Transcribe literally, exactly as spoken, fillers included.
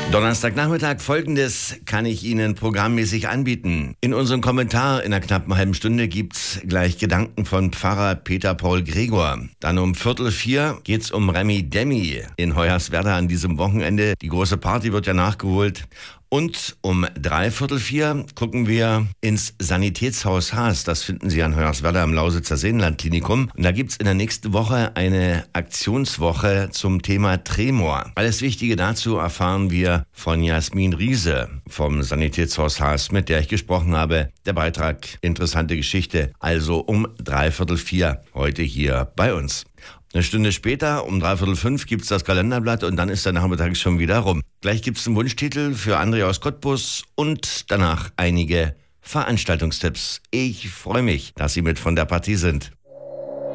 Donnerstagnachmittag, Folgendes kann ich Ihnen programmmäßig anbieten. In unserem Kommentar in einer knappen halben Stunde gibt's gleich Gedanken von Pfarrer Peter Paul Gregor. Dann um Viertel vier geht's um Remi Demi in Hoyerswerda an diesem Wochenende. Die große Party wird ja nachgeholt. Und um dreiviertel vier gucken wir ins Sanitätshaus Haas. Das finden Sie an Hoyerswerda im Lausitzer Seenlandklinikum. Und da gibt's in der nächsten Woche eine Aktionswoche zum Thema Tremor. Alles Wichtige dazu erfahren wir von Jasmin Riese vom Sanitätshaus Haas, mit der ich gesprochen habe. Der Beitrag, interessante Geschichte, also um dreiviertel vier heute hier bei uns. Eine Stunde später, um dreiviertel fünf, gibt's das Kalenderblatt und dann ist der Nachmittag schon wieder rum. Gleich gibt's einen Wunschtitel für André aus Cottbus und danach einige Veranstaltungstipps. Ich freue mich, dass Sie mit von der Partie sind.